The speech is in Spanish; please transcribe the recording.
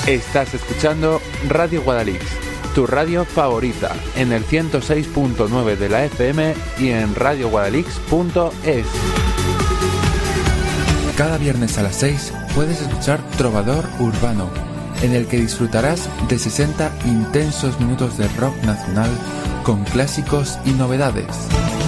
Estás escuchando Radio Guadalix, tu radio favorita, en el 106.9 de la FM y en radioguadalix.es. Cada viernes a las 6 puedes escuchar Trovador Urbano, en el que disfrutarás de 60 intensos minutos de rock nacional con clásicos y novedades.